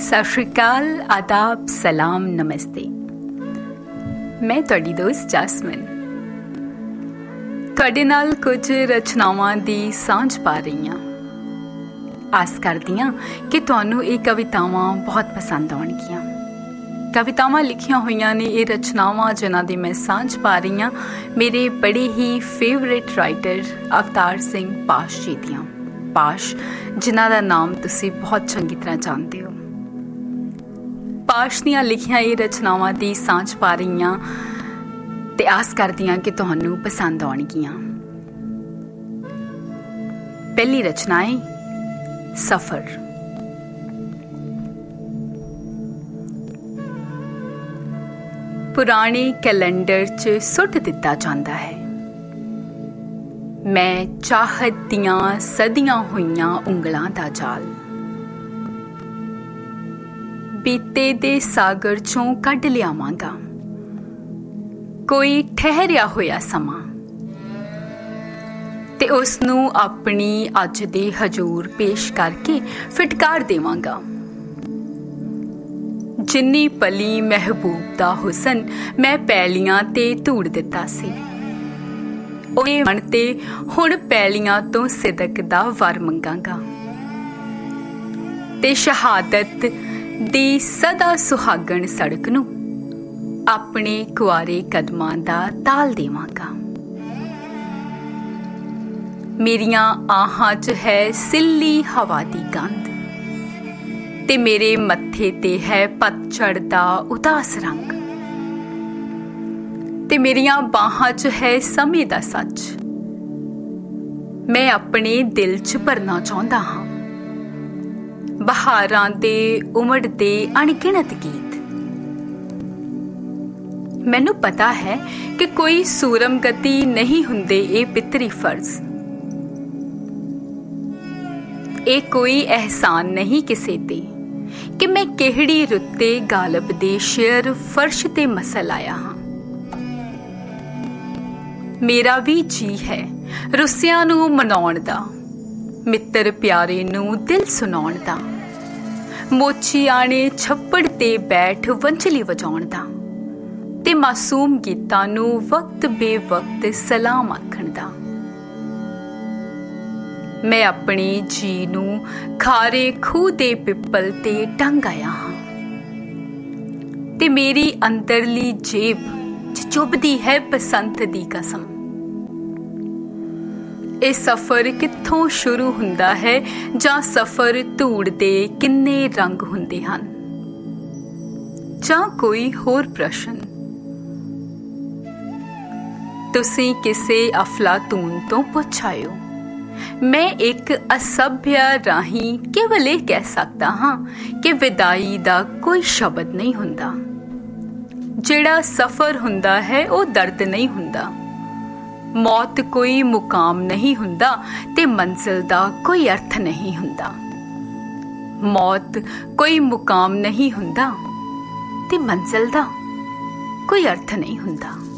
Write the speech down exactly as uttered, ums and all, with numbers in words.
सत श्री अकाल, आदाब, सलाम, नमस्ते। मैं तुहाडी दोस्त जासमिन तुहाडे नाल कुछ रचनावां दी सांझ पा रही हाँ। आस करदी हाँ कि तुहानूं ये कवितावां बहुत पसंद आउणगीਆਂ। कवितावां लिखियां होईयां ने ये रचनावां जिन्हां दी मैं सांझ पा रही हाँ मेरे बड़े ही फेवरेट राइटर अवतार सिंह पाश जी दियां। पाश जिन्हां दा नाम तुसीं बहुत चंगी तरह जानते हो। पाश दियां लिखियां ये रचनावां दी सांझ पा रही हाँ ते आस करदी हाँ कि तुहानूं पसंद आउणगीਆਂ। पहली रचना है सफर। पुराने कैलेंडर च सुट दिता जाता है। मैं चाहत दियां सदियां होईयां उंगलां दा जाल बीते दे सागर चों कढ लियावांगा कोई ठहरिया होया समा ते उसनूं अपनी अज दे हजूर पेश करके फिटकार देवांगा। जिन्नी पली महबूब दा हुसन मैं पैलियां ते धूड़ दिता सी ओए मन ते हुण पैलियां तो सिदक दा वर मंगांगा ते शहादत दी सदा सुहागण सड़क नूं अपने कुआरे कदमां दा ताल देवांगा। मेरियां आहां च है सिल्ली हवा दी गंध ते मेरे मत्थे ते है पतझड़ दा उदास रंग ते मेरियां बाहां च है समय दा सच। मैं अपने दिल च भरना चाहुंदा हां बहारां दे उमड़दे अणगिणत गीत। मैनू पता है कि कोई सूरम गति नहीं हुंदे ये पितरी फर्ज। ये कोई एहसान नहीं किसे ते कि मैं केहड़ी रुत्ते गालब दे शेर फर्श ते मसल आया हां। मेरा भी जी है रुस्सियां नूं मनाउण दा मित्र प्यारे नूं दिल सुनाउण दा मोची आने छप्पड़ ते बैठ वंचली वजाउण दा ते मासूम गीतां नूं वक्त बेवक्त सलाम आखण दा। मैं अपने जी नूं खारे खूह दे पिपल ते टंग आया हां ते मेरी अंदरली जेब च चुभदी है बसंत दी कसम। ਇਹ सफर कित्थों शुरू ਹੁੰਦਾ है ਜਾਂ सफर ਧੂੜ ਦੇ ਕਿੰਨੇ ਰੰਗ ਹੁੰਦੇ ਹਨ ਜਾਂ ਕੋਈ ਹੋਰ ਪ੍ਰਸ਼ਨ। ਤੁਸੀਂ ਕਿਸੇ ਅਫਲਾਤੂਨ ਤੋਂ ਪੁੱਛ ਆਇਓ। ਮੈਂ ਇੱਕ ਅਸਭਿਆ ਰਾਹੀਂ ਕੇਵਲ ਇਹ ਕਹਿ ਸਕਦਾ ਹਾਂ ਕਿ ਵਿਦਾਈ ਦਾ ਕੋਈ ਸ਼ਬਦ ਨਹੀਂ ਹੁੰਦਾ। ਜਿਹੜਾ ਸਫਰ ਹੁੰਦਾ ਹੈ ਉਹ ਦਰਦ ਨਹੀਂ ਹੁੰਦਾ। मौत कोई मुकाम नहीं हुंदा ते मंजिल दा कोई अर्थ नहीं हुंदा। मौत कोई मुकाम नहीं हुंदा ते मंजिल दा कोई अर्थ नहीं हुंदा।